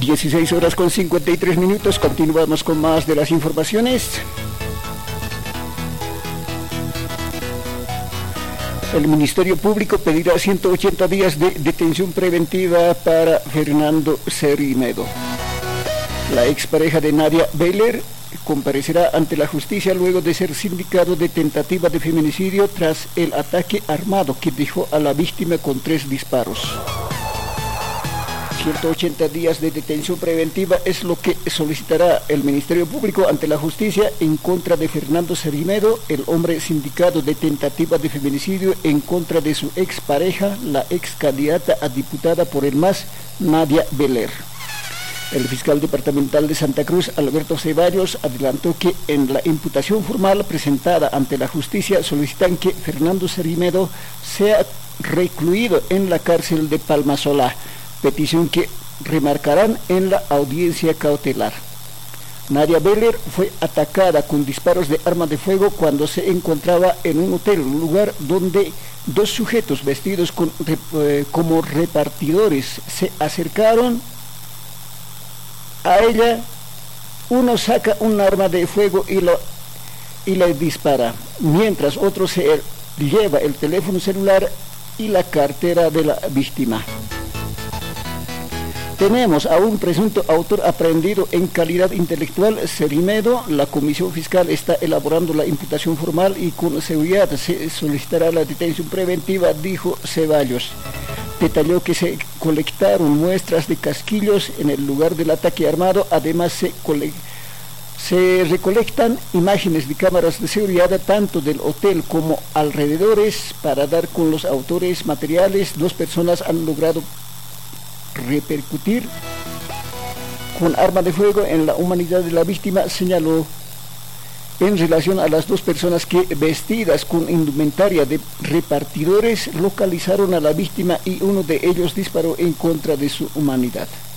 16 horas con 53 minutos, continuamos con más de las informaciones. El Ministerio Público pedirá 180 días de detención preventiva para Fernando Cerrinedo. La expareja de Nadia Beller comparecerá ante la justicia luego de ser sindicado de tentativa de feminicidio tras el ataque armado que dejó a la víctima con 3 disparos. 180 días de detención preventiva es lo que solicitará el Ministerio Público ante la justicia en contra de Fernando Cerrinedo, el hombre sindicado de tentativa de feminicidio en contra de su expareja, la ex candidata a diputada por el MAS, Nadia Beller. El fiscal departamental de Santa Cruz, Alberto Ceballos, adelantó que en la imputación formal presentada ante la justicia solicitan que Fernando Cerrinedo sea recluido en la cárcel de Palmasola, petición que remarcarán en la audiencia cautelar. Nadia Beller fue atacada con disparos de arma de fuego cuando se encontraba en un hotel, un lugar donde 2 sujetos vestidos como repartidores se acercaron a ella. Uno saca un arma de fuego y le dispara, mientras otro se lleva el teléfono celular y la cartera de la víctima. Tenemos a un presunto autor aprehendido en calidad intelectual, Cerrinedo. La comisión fiscal está elaborando la imputación formal y con seguridad se solicitará la detención preventiva, dijo Ceballos. Detalló que se colectaron muestras de casquillos en el lugar del ataque armado. Además se recolectan imágenes de cámaras de seguridad tanto del hotel como alrededores para dar con los autores materiales. 2 personas han logrado repercutir con arma de fuego en la humanidad de la víctima, señaló. En relación a las 2 personas que, vestidas con indumentaria de repartidores, localizaron a la víctima y uno de ellos disparó en contra de su humanidad.